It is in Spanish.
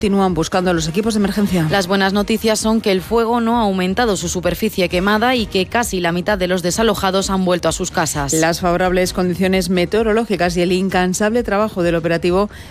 Continúan buscando a los equipos de emergencia. Las buenas noticias son que el fuego no ha aumentado su superficie quemada y que casi la mitad de los desalojados han vuelto a sus casas. Las favorables condiciones meteorológicas y el incansable trabajo del operativo